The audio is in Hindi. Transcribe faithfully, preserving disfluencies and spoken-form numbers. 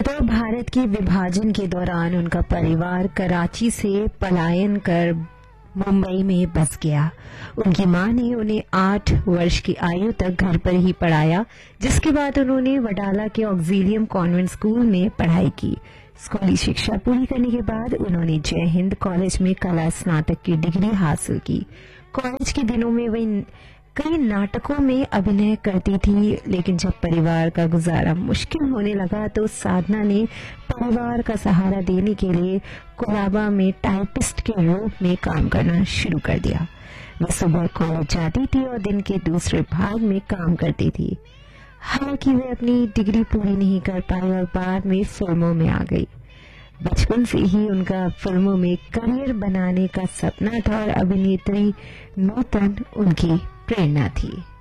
बतौर भारत के विभाजन के दौरान उनका परिवार कराची से पलायन कर मुंबई में बस गया। उनकी मां ने उन्हें आठ वर्ष की आयु तक घर पर ही पढ़ाया, जिसके बाद उन्होंने वडाला के ऑक्सिलियम कॉन्वेंट स्कूल में पढ़ाई की। स्कूली शिक्षा पूरी करने के बाद उन्होंने जय हिंद कॉलेज में कला स्नातक की डिग्री हासिल की। कॉलेज के दिनों में वे कई नाटकों में अभिनय करती थी, लेकिन जब परिवार का गुजारा मुश्किल होने लगा तो साधना ने परिवार का सहारा देने के लिए कोलाबा में टाइपिस्ट के रूप में काम करना शुरू कर दिया। वे सुबह कॉलेज जाती थी और दिन के दूसरे भाग में काम करती थी। हालांकि वे अपनी डिग्री पूरी नहीं कर पाई और बाद में फिल्मों में आ गई। बचपन से ही उनका फिल्मों में करियर बनाने का सपना था और अभिनेत्री नूतन उनकी प्रेरणा थी।